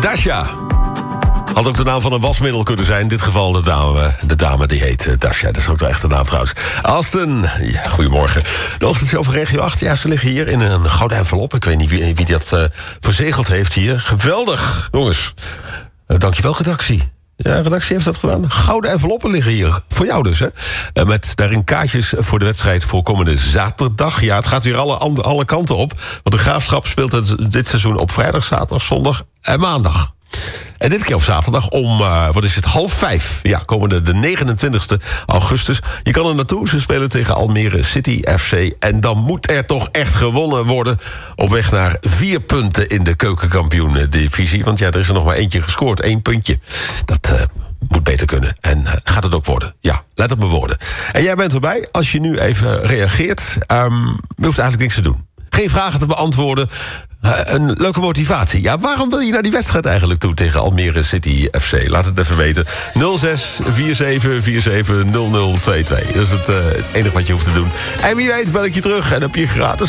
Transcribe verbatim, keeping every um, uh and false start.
Dasha. Had ook de naam van een wasmiddel kunnen zijn. In dit geval de dame, de dame die heet uh, Dasha. Dat is ook de echte naam trouwens. Aston, ja, goedemorgen. De ochtendshow van Regio acht. Ja, ze liggen hier in een gouden envelop. Ik weet niet wie, wie dat uh, verzegeld heeft hier. Geweldig, jongens. Uh, dankjewel, redactie. Ja, redactie heeft dat gedaan. Gouden enveloppen liggen hier. Voor jou dus, hè. Uh, met daarin kaartjes voor de wedstrijd voor komende zaterdag. Ja, het gaat weer alle, alle kanten op. Want de Graafschap speelt het dit seizoen op vrijdag, zaterdag, zondag en maandag. En dit keer op zaterdag om, uh, wat is het, half vijf. Ja, komende de negenentwintigste augustus. Je kan er naartoe, ze spelen tegen Almere City F C. En dan moet er toch echt gewonnen worden. Op weg naar vier punten in de keukenkampioen-divisie. Want ja, er is er nog maar eentje gescoord, één puntje. Dat uh, moet beter kunnen. En uh, gaat het ook worden. Ja, let op mijn woorden. En jij bent erbij, als je nu even reageert. Um, je hoeft eigenlijk niks te doen. Geen vragen te beantwoorden. Uh, een leuke motivatie. Ja, waarom wil je naar die wedstrijd eigenlijk toe tegen Almere City F C? Laat het even weten. nul zes vier zeven vier zeven nul nul twee twee. Dat is het, uh, het enige wat je hoeft te doen. En wie weet bel ik je terug en heb je gratis